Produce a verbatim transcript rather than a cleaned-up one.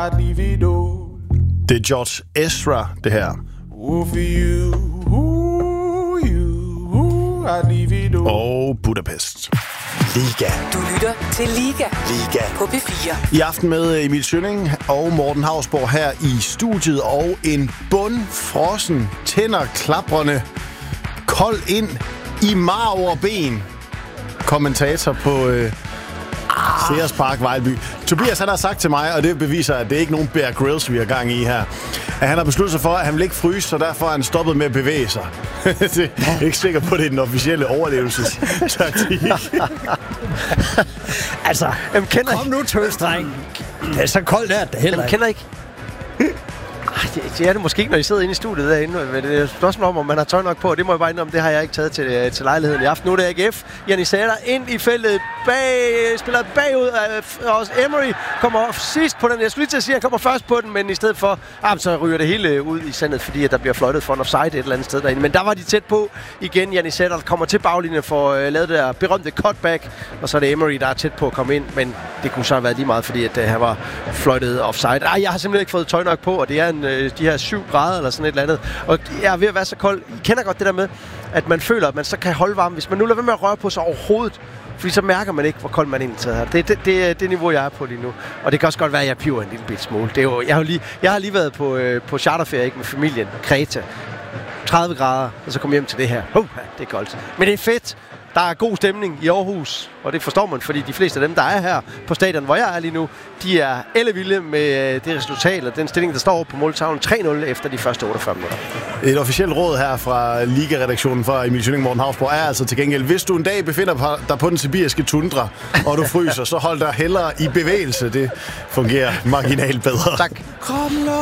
Det er George Ezra, det her. Og Budapest. Liga. Du lytter til Liga. Liga. På P fire. I aften med Emil Schønning og Morten Hausborg her i studiet. Og en bundfrossen, tænder klaprende, kold ind i marv og ben. Kommentator på øh, Sears Park, Vejlby. Tobias, han har sagt til mig, og det beviser, at det er ikke nogen Bear Grylls, vi har gang i her, at han har besluttet sig for, at han vil ikke fryse, så derfor har han stoppet med at bevæge sig. Det er ikke sikker på, at det er den officielle overlevelsestaktik. Altså, Jamen, kender kom nu, tøsdreng. Det er så koldt der, det heller Jamen, ikke. kender ikke. Ej, det, det er det måske ikke, når I sidder inde i studiet derinde. Men det er et spørgsmål om, om man har tøj nok på. Det må jeg bare indrømme, det har jeg ikke taget til, til lejligheden i aften. Nu er det A G F. Janissader ind i feltet bag, spiller bagud. Og Emery kommer sidst på den. Jeg skulle lige til at sige, at han kommer først på den, men i stedet for, ah, så ryger det hele ud i sandet, fordi at der bliver fløjtet for en offside et eller andet sted derinde. Men der var de tæt på igen. Janissader kommer til baglinjen for at uh, lave det der berømte cutback. Og så er det Emery, der er tæt på at komme ind. Men det kunne så have været lige meget, fordi at, uh, han var fløjtet offside. Ej, jeg har simpelthen ikke fået tøj nok på, og det er en, uh, de her syv grader eller sådan et eller andet. Og jeg er ved at være så kold. I kender godt det der med, at man føler, at man så kan holde varme, hvis man nu lader være med at røre på sig overhovedet. Fordi så mærker man ikke, hvor kold man egentlig er. Det er det, det, det, det niveau, jeg er på lige nu. Og det kan også godt være, at jeg piver en lille bit smule. Det er jo, jeg, har lige, jeg har lige været på, øh, på charterferie ikke, med familien. Kreta. tredive grader, og så kom hjem til det her. Uh, det er koldt. Men det er fedt. Der er god stemning i Aarhus, og det forstår man, fordi de fleste af dem, der er her på stadion, hvor jeg er lige nu, de er ellevilde med det resultat, og den stilling, der står på måltavlen tre nul efter de første otteogfyrre minutter. Et officielt råd her fra Liga-redaktionen fra Emil Schønning og Morten Hausborg er altså til gengæld, hvis du en dag befinder dig på den sibiriske tundra, og du fryser, så hold dig hellere i bevægelse. Det fungerer marginalt bedre. Tak.